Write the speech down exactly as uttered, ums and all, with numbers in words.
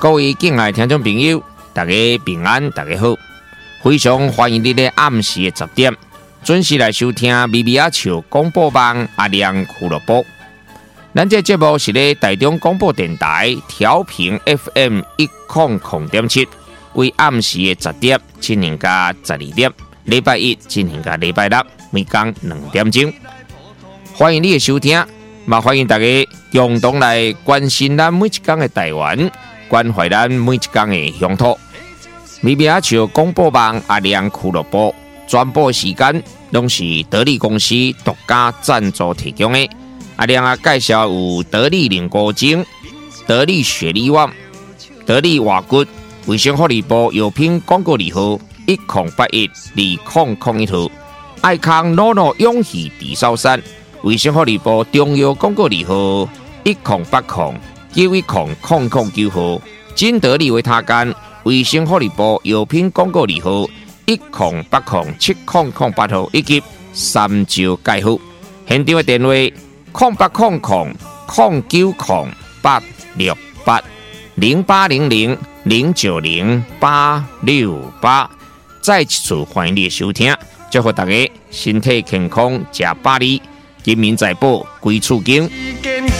各位敬爱听众朋友，大家平安，大家好，非常欢迎你在暗时的十点准时来收听咪咪仔笑广播网阿亮俱乐部。咱这节目是咧台中广播电台调频 F M 一零零点七，为暗时的十点进行到十二点，礼拜一进行到礼拜六每天两点钟。欢迎你的收听，嘛欢迎大家共同来关心咱每一天的台湾。关怀咱每一天的乡土，咪咪仔笑广播网阿亮俱乐部转播时间拢是得力公司独家赞助提供的。阿亮啊，介绍有得力凝固精、得力雪力旺、得力瓦骨、卫生福利部药品广告字号一零八一二零零一号，爱康诺诺永续地sau山，卫生福利部中药广告字号一零八零。九一零零零九号，金得利维他干卫生福利部药品广告字号一零八零七零零八号以及三九介户，现场的电话零八零零零九零八六八零八零零零九零八六八。再一次欢迎你的收听，祝福大家身体健康，吃百里，金民财宝归厝经。